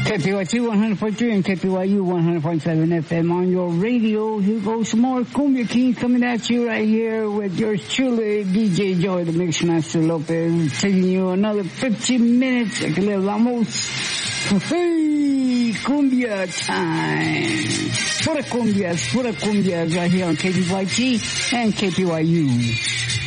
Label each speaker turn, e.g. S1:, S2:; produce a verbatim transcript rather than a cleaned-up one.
S1: K P Y T one hundred point three and K P Y U one hundred point seven F M on your radio. Here goes some more Cumbia King coming at you right here with yours truly, D J Joy, the Mixmaster Lopez, taking you another fifteen minutes. Que le vamos. Hey, Cumbia time. Pura cumbias, pura cumbias right here on K P Y T and K P Y U.